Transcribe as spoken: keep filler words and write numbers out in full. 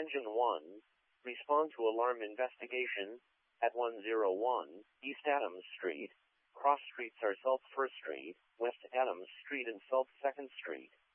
Engine one, respond to alarm investigation at one oh one East Adams Street. Cross streets are South first Street, West Adams Street and South second Street.